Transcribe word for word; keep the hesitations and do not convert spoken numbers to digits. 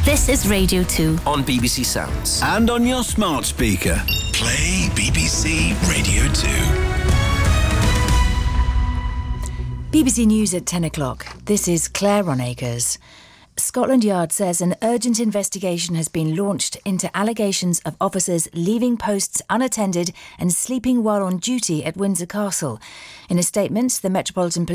This is Radio two. On B B C Sounds. And on your smart speaker. Play B B C Radio two. B B C News at ten o'clock. This is Claire Ronacres. Scotland Yard says an urgent investigation has been launched into allegations of officers leaving posts unattended and sleeping while on duty at Windsor Castle. In a statement, the Metropolitan Police